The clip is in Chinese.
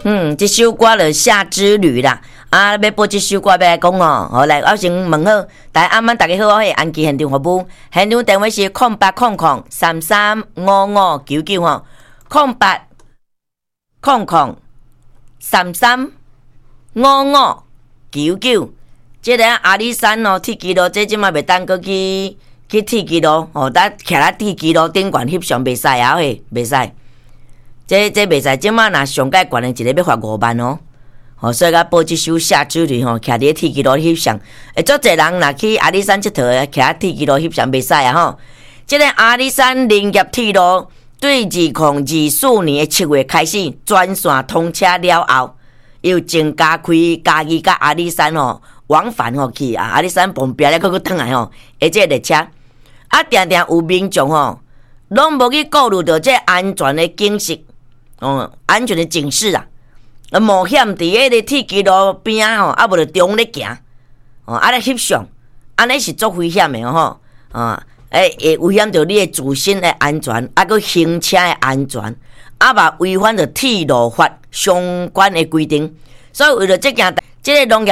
这首歌就夏之旅啦。要播这首歌要来讲哦。好，来，我先问好，暗暝大家好，我是安吉现场服务，现场电话是0800335599吼，0800335599。这个阿里山哦，铁基路这即马袂当过去铁基路哦，呾徛在铁基路顶悬翕相袂使啊嘿，袂使。这袂使，即马若上界悬的一个要罚5万哦。哦，所以甲报这首夏之旅吼，徛伫铁基路翕相，足侪人若去阿里山佚佗，徛在铁基路翕相袂使啊吼。这个阿里山林业铁路对2024年的7月开始全线通车了后，又增加开嘉义甲阿里山哦往返吼去阿里山旁边咧，搁转来吼，而且列车定定有民众吼，拢无去顾虑到这安全的警示，安全的警示啊。冒险伫迄个铁基路边啊吼，无就中咧行，咧翕相，安尼是足危险的吼，会危险到你的自身的安全，搁行车的安全，嘛违反着铁路法相关的规定，所以为了这件，这个农业